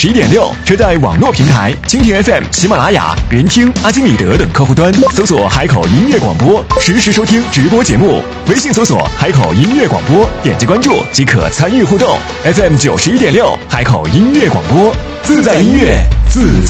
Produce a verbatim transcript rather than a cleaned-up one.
十一点六，车载网络平台蜻蜓 F M、喜马拉雅、云听、阿基米德等客户端搜索海口音乐广播，实时收听直播节目。微信搜索海口音乐广播，点击关注即可参与互动。F M 九十一点六，海口音乐广播，自在音乐，自在。